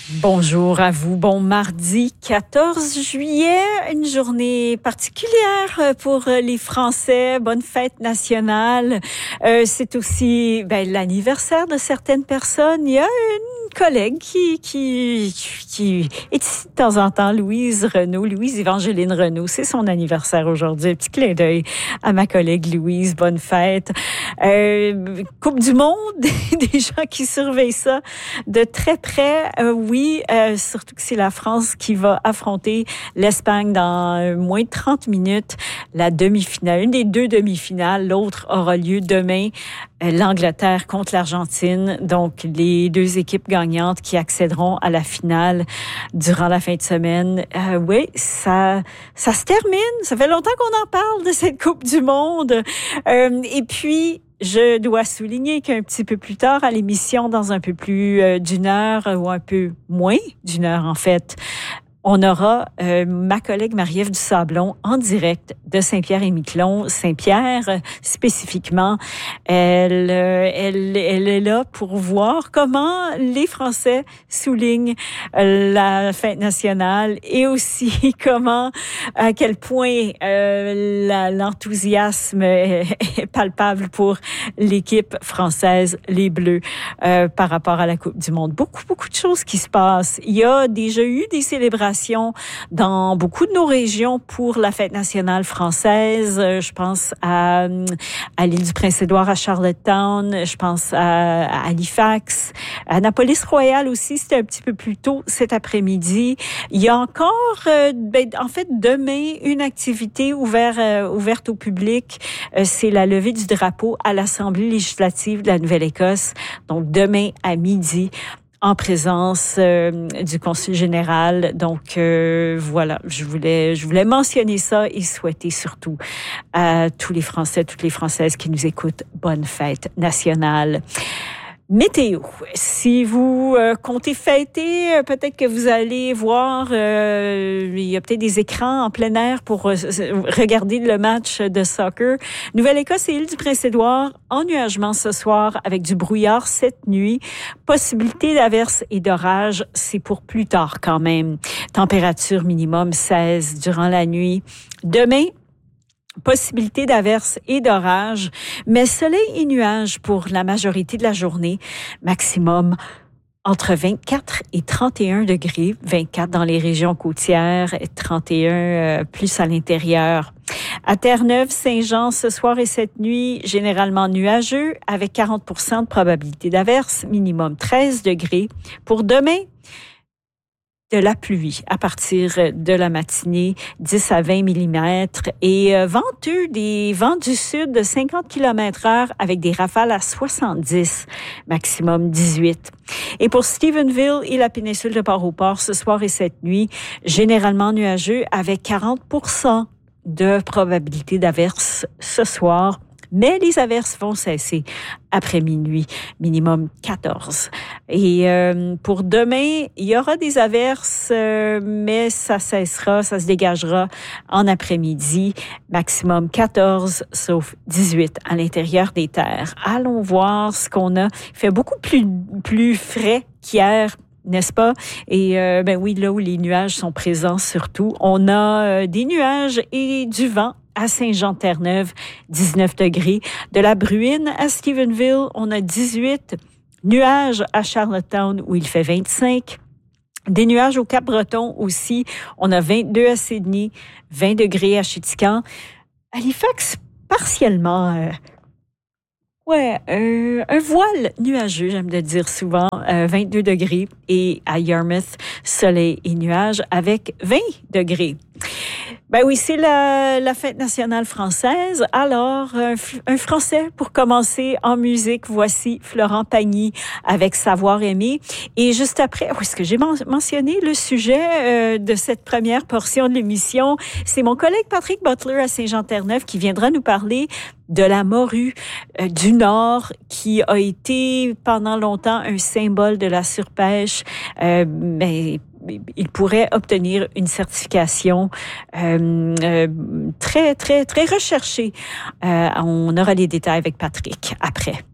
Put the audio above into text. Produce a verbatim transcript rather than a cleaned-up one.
Bonjour à vous. Bon mardi quatorze juillet, une journée particulière pour les Français. Bonne fête nationale. Euh, c'est aussi ben, l'anniversaire de certaines personnes. Il y a une collègue qui qui qui est ici de temps en temps, Louise Renaud, Louise Évangeline Renaud. C'est son anniversaire aujourd'hui. Un petit clin d'œil à ma collègue Louise. Bonne fête. Euh, Coupe du Monde, des gens qui surveillent ça de très près. Euh, oui, euh, surtout que c'est la France qui va affronter l'Espagne dans euh, moins de trente minutes. La demi-finale, une des deux demi-finales. L'autre aura lieu demain. Euh, L'Angleterre contre l'Argentine. Donc, les deux équipes gagnantes qui accéderont à la finale durant la fin de semaine. Euh, oui, ça, ça se termine. Ça fait longtemps qu'on en parle de cette Coupe du Monde. Euh, et puis, je dois souligner qu'un petit peu plus tard à l'émission, dans un peu plus euh, d'une heure ou un peu moins d'une heure en fait, on aura euh, ma collègue Marie-Ève Dusablon en direct de Saint-Pierre-et-Miquelon. Saint-Pierre, spécifiquement, elle, euh, elle, elle est là pour voir comment les Français soulignent euh, la fête nationale et aussi comment, à quel point euh, la, l'enthousiasme est, est palpable pour l'équipe française, les Bleus, euh, par rapport à la Coupe du Monde. Beaucoup, beaucoup de choses qui se passent. Il y a déjà eu des célébrations dans beaucoup de nos régions pour la fête nationale française. Je pense à, à l'île du Prince-Édouard, à Charlottetown. Je pense à, à Halifax. À Annapolis-Royal aussi, c'était un petit peu plus tôt cet après-midi. Il y a encore, euh, ben, en fait, demain, une activité ouverte, euh, ouverte au public. Euh, c'est la levée du drapeau à l'Assemblée législative de la Nouvelle-Écosse. Donc, demain à midi, en présence euh, du consul général. Donc euh, voilà, je voulais je voulais mentionner ça et souhaiter surtout à tous les Français, toutes les Françaises qui nous écoutent, bonne fête nationale. Météo. Si vous euh, comptez fêter, euh, peut-être que vous allez voir, euh, il y a peut-être des écrans en plein air pour euh, regarder le match de soccer. Nouvelle-Écosse et île du Prince-Édouard, ennuagement ce soir avec du brouillard cette nuit. Possibilité d'averses et d'orages, c'est pour plus tard quand même. Température minimum seize durant la nuit. Demain, possibilité d'averses et d'orages, mais soleil et nuages pour la majorité de la journée. Maximum entre vingt-quatre et trente et un degrés. vingt-quatre dans les régions côtières, trente et un euh, plus à l'intérieur. À Terre-Neuve, Saint-Jean, ce soir et cette nuit, généralement nuageux, avec quarante pour cent de probabilité d'averses, minimum treize degrés. Pour demain, de la pluie à partir de la matinée, dix à vingt millimètres, et euh, venteux, des vents du sud de cinquante kilomètres heure avec des rafales à soixante-dix, maximum dix-huit. Et pour Stephenville et la péninsule de Port-au-Port, ce soir et cette nuit, généralement nuageux avec quarante pour cent de probabilité d'averses ce soir. Mais les averses vont cesser après minuit, minimum quatorze. Et euh, pour demain, il y aura des averses, euh, mais ça cessera, ça se dégagera en après-midi, maximum quatorze, sauf dix-huit à l'intérieur des terres. Allons voir ce qu'on a. Il fait beaucoup plus, plus frais qu'hier, n'est-ce pas? Et euh, ben oui, là où les nuages sont présents surtout, on a euh, des nuages et du vent. À Saint-Jean-Terre-Neuve, dix-neuf degrés. De la bruine à Stephenville, on a dix-huit. Nuages à Charlottetown où il fait vingt-cinq. Des nuages au Cap-Breton aussi. On a vingt-deux à Sydney, vingt degrés à Chéticamp. Halifax, partiellement... Euh, Ouais, euh, un voile nuageux, j'aime le dire souvent, euh, vingt-deux degrés. Et à Yarmouth, soleil et nuages avec vingt degrés. Ben oui, c'est la, la fête nationale française. Alors, un, un Français pour commencer en musique. Voici Florent Pagny avec Savoir aimer. Et juste après, où est-ce que j'ai mentionné le sujet euh, de cette première portion de l'émission? C'est mon collègue Patrick Butler à Saint-Jean-Terre-Neuve qui viendra nous parler de la morue euh, du Nord qui a été pendant longtemps un symbole de la surpêche. Euh, mais il pourrait obtenir une certification euh, euh, très, très, très recherchée. Euh, on aura les détails avec Patrick après.